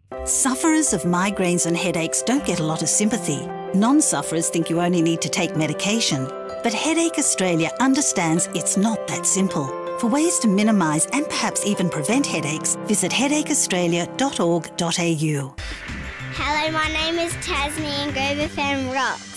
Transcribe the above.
Sufferers of migraines and headaches don't get a lot of sympathy. Non-sufferers think you only need to take medication. But Headache Australia understands it's not that simple. For ways to minimise and perhaps even prevent headaches, visit headacheaustralia.org.au. Hello, my name is Tasnie and Grover Fam rocks.